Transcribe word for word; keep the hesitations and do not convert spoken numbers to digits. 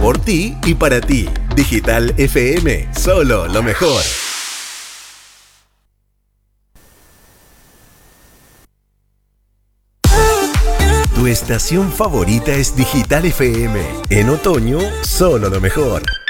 por ti y para ti. Digital F M, solo lo mejor. Tu estación favorita es Digital F M. En otoño, solo lo mejor.